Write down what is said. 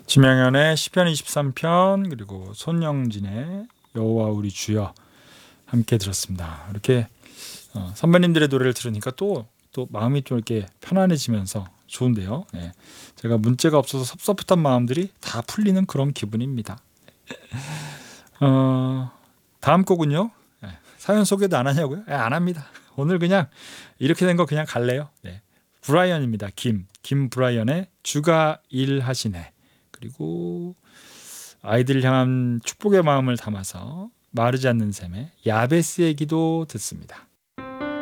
김영현의 시편 23편 그리고 손영진의 여호와 우리 주여 함께 들었습니다. 이렇게 선배님들의 노래를 들으니까 또 마음이 좀 이렇게 편안해지면서 좋은데요. 네. 제가 문제가 없어서 섭섭했던 마음들이 다 풀리는 그런 기분입니다. 다음 곡은요. 네. 사연 소개도 안 하냐고요? 네, 안 합니다. 오늘 그냥 이렇게 된 거 그냥 갈래요. 네. 브라이언입니다. 김 브라이언의 주가 일하시네. 그리고 아이들 향한 축복의 마음을 담아서 마르지 않는 샘의 야베스의 기도 듣습니다.